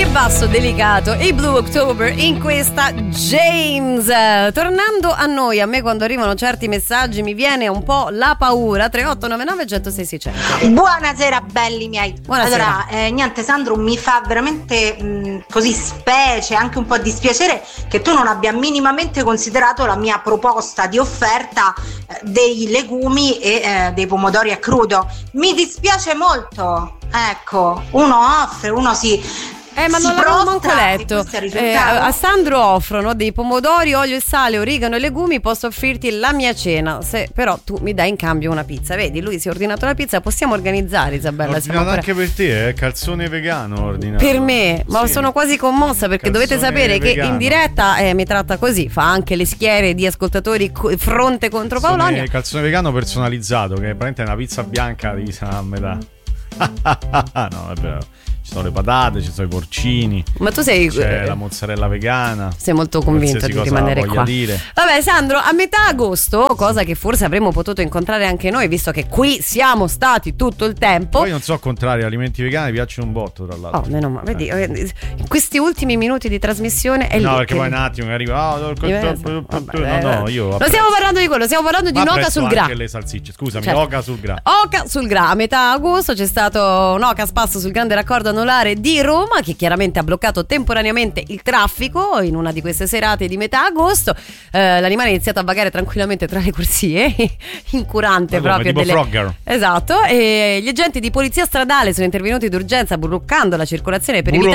Che basso delicato, i Blue October in questa James. Tornando a noi, a me quando arrivano certi messaggi mi viene un po' la paura. 3899 106 600. Buonasera belli miei. Buonasera. Allora, niente Sandro, mi fa veramente così specie, anche un po' dispiacere che tu non abbia minimamente considerato la mia proposta di offerta dei legumi e dei pomodori a crudo. Mi dispiace molto. Ecco, uno offre, uno ma non l'avevo manco letto. A Sandro offrono dei pomodori, olio e sale, origano e legumi. Posso offrirti la mia cena, se però tu mi dai in cambio una pizza. Vedi, lui si è ordinato la pizza. Possiamo organizzare, Isabella? Ordinato anche per te, calzone vegano ordinato. Per me, ma sì. Sono quasi commossa perché Calzone dovete sapere vegano. che in diretta mi tratta così. Fa anche le schiere di ascoltatori fronte contro Paolonia. Calzone vegano personalizzato, che praticamente è una pizza bianca divisa a metà. No, è vero. Ci sono le patate, ci sono i porcini. Ma tu c'è la mozzarella vegana. Sei molto convinto di rimanere qua. Dire. Vabbè Sandro, a metà agosto, cosa che forse avremmo potuto incontrare anche noi, visto che qui siamo stati tutto il tempo. Poi non so contrario, alimenti vegani mi piacciono un botto tra l'altro. Meno male, vedi, in questi ultimi minuti di trasmissione è lì. No, perché poi un attimo che arriva. No, io. Non stiamo parlando di quello, stiamo parlando di un'oca sul gra. Anche le salsicce, scusami, certo. Oca sul gra. Oca sul gra. A metà agosto c'è stato un oca spasso sul grande raccordo anulare di Roma, che chiaramente ha bloccato temporaneamente il traffico in una di queste serate di metà agosto. L'animale ha iniziato a vagare tranquillamente tra le corsie, incurante proprio tipo Frogger. Esatto, e gli agenti di polizia stradale sono intervenuti d'urgenza bloccando la circolazione per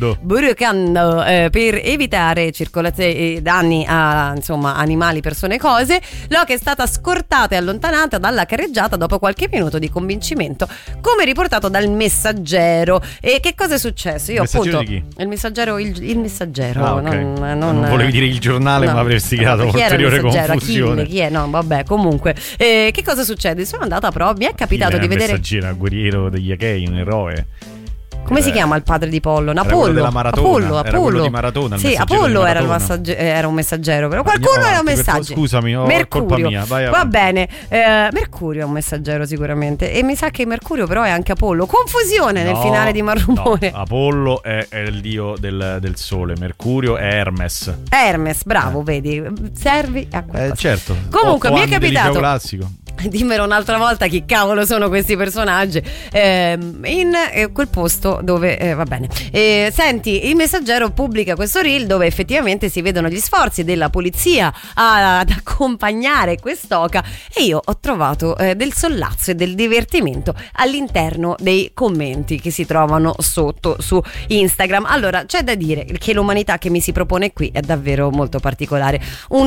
evitare danni a animali, persone e cose. L'oca è stata scortata e allontanata dalla carreggiata dopo qualche minuto di convincimento, come riportato dal Messaggero. E che cosa è successo? Io Messaggero appunto di chi? Il Messaggero, il Messaggero. Ah, okay. non volevi dire il giornale, no, ma avresti creato ulteriore confusione. Chi è? No, vabbè, comunque. Che cosa succede? Sono andata proprio, mi è capitato di vedere. Messaggero, guerriero degli Achei, un eroe. Come si chiama il padre di Pollo? Apollo della Maratona. Apollo. Quello di Maratona. Sì, Apollo era un messaggero, però qualcuno era un messaggero. Scusami, colpa mia. Va bene. Mercurio è un messaggero sicuramente, e mi sa che Mercurio però è anche Apollo. Confusione nel finale di Marrumone. No, Apollo è il dio del sole, Mercurio è Hermes. Hermes, bravo, vedi, servi a qualcosa. Certo. Comunque mi è capitato. Classico. Dimmelo un'altra volta chi cavolo sono questi personaggi in quel posto dove va bene. Senti, il Messaggero pubblica questo reel dove effettivamente si vedono gli sforzi della polizia ad accompagnare quest'oca, e io ho trovato del sollazzo e del divertimento all'interno dei commenti che si trovano sotto su Instagram. Allora, c'è da dire che l'umanità che mi si propone qui è davvero molto particolare. Un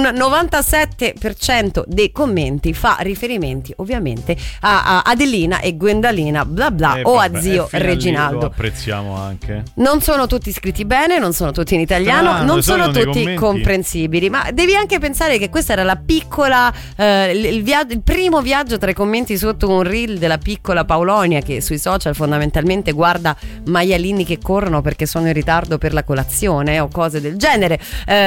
97% dei commenti fa riferimento ovviamente a Adelina e Gwendalina bla bla o a zio Reginaldo. Lo apprezziamo anche. Non sono tutti scritti bene, non sono tutti in italiano, non sono tutti comprensibili, ma devi anche pensare che questa era la piccola il primo viaggio tra i commenti sotto un reel della piccola Paolonia, che sui social fondamentalmente guarda maialini che corrono perché sono in ritardo per la colazione o cose del genere.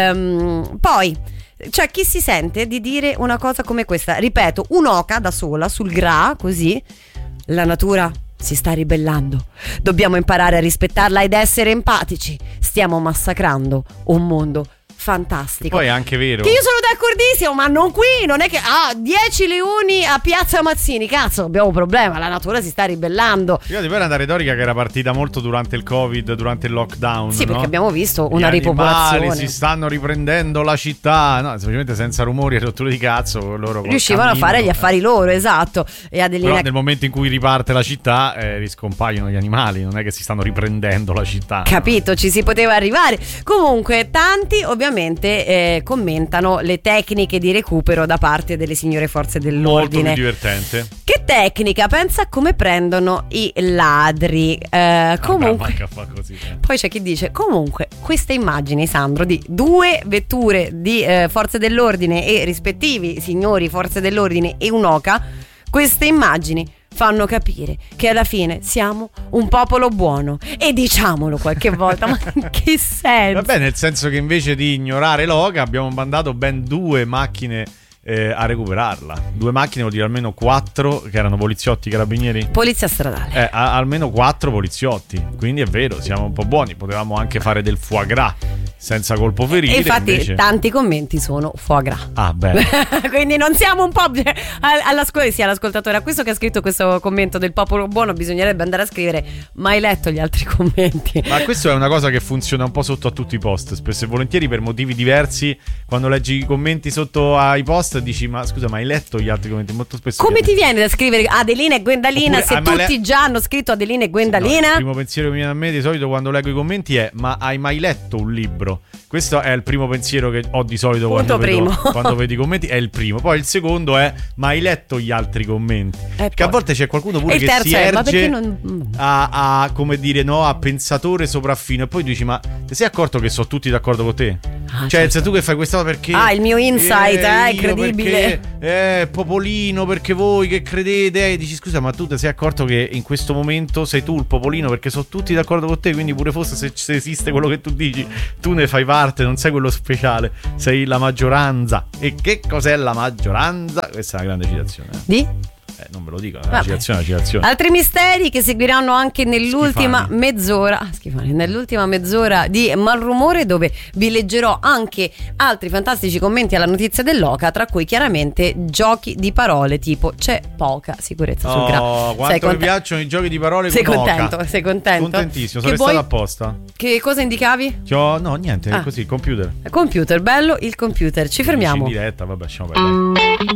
Poi cioè, chi si sente di dire una cosa come questa? Ripeto, un'oca da sola sul gra, così la natura si sta ribellando. Dobbiamo imparare a rispettarla ed essere empatici. Stiamo massacrando un mondo fantastico. Poi è anche vero che io sono d'accordissimo, ma non qui, non è che 10 leoni a Piazza Mazzini, cazzo, abbiamo un problema, la natura si sta ribellando. Io ti pare una retorica che era partita molto durante il Covid, durante il lockdown. Sì, no? perché abbiamo visto una ripopolazione. ripopolazione. Si stanno riprendendo la città, no, semplicemente senza rumori e rotture di cazzo, loro riuscivano a fare gli affari loro, esatto. E Adelina... Però nel momento in cui riparte la città riscompaiono gli animali, non è che si stanno riprendendo la città. Capito, no? Ci si poteva arrivare. Comunque tanti ovviamente commentano le tecniche di recupero da parte delle signore forze dell'ordine. Molto divertente. Che tecnica? Pensa a come prendono i ladri. Comunque così. Poi c'è chi dice comunque queste immagini, Sandro, di due vetture di forze dell'ordine e rispettivi signori forze dell'ordine e un'oca, queste immagini fanno capire che alla fine siamo un popolo buono, e diciamolo qualche volta. Ma in che senso? Vabbè, nel senso che invece di ignorare l'oca abbiamo mandato ben 2 macchine a recuperarla. 2 macchine vuol dire almeno 4 che erano poliziotti, carabinieri. Polizia stradale. Almeno 4 poliziotti. Quindi è vero, siamo un po' buoni. Potevamo anche fare del foie gras senza colpo ferire. E infatti invece... tanti commenti sono foie gras. Ah, bene. Quindi non siamo un po' all'ascoltatore, a questo che ha scritto questo commento del popolo buono bisognerebbe andare a scrivere: ma hai letto gli altri commenti? Ma questo è una cosa che funziona un po' sotto a tutti i post, spesso e volentieri per motivi diversi. Quando leggi i commenti sotto ai post dici: ma scusa, ma hai letto gli altri commenti? Molto spesso come ti viene da scrivere Adelina e Gwendalina? Oppure, se tutti già hanno scritto Adelina e Gwendalina? Sì, no, il primo pensiero che mi viene a me di solito quando leggo i commenti è: ma hai mai letto un libro? Questo è il primo pensiero che ho di solito quando vedo i commenti, è il primo. Poi il secondo è: ma hai letto gli altri commenti? Che a volte c'è qualcuno pure che si erge a come dire, no, a pensatore sopraffino, e poi dici: ma ti sei accorto che sono tutti d'accordo con te? Cioè, certo. Se tu che fai questa cosa perché il mio insight è incredibile, perché popolino, perché voi che credete, dici: scusa, ma tu ti sei accorto che in questo momento sei tu il popolino, perché sono tutti d'accordo con te, quindi pure fosse se esiste quello che tu dici, tu ne fai parte, non sei quello speciale, sei la maggioranza. E che cos'è la maggioranza? Questa è una grande citazione. Di? Non ve lo dico, è una citazione. Altri misteri che seguiranno anche nell'ultima mezz'ora di Malrumore, dove vi leggerò anche altri fantastici commenti alla notizia dell'Oca, tra cui chiaramente giochi di parole tipo c'è poca sicurezza sul grano. Quanto mi piacciono i giochi di parole. Sei con contento? Oca. Sei contento? Contentissimo, sono stato apposta. Che cosa indicavi? No, niente, così, computer. Computer, bello il computer. Ci fermiamo. In diretta, vabbè, lasciamo perdere.